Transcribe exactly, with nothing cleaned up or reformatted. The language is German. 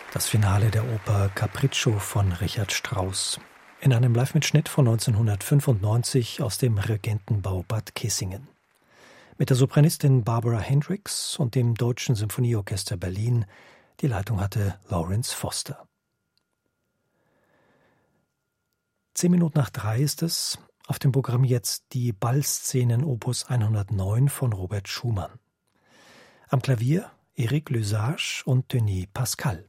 Das Finale der Oper Capriccio von Richard Strauss. In einem Live-Mitschnitt von neunzehnhundertfünfundneunzig aus dem Regentenbau Bad Kissingen. Mit der Sopranistin Barbara Hendricks und dem Deutschen Symphonieorchester Berlin. Die Leitung hatte Lawrence Foster. Zehn Minuten nach drei ist es. Auf dem Programm jetzt die Ballszenen Opus hundertneun von Robert Schumann. Am Klavier Éric Le Sage und Denis Pascal.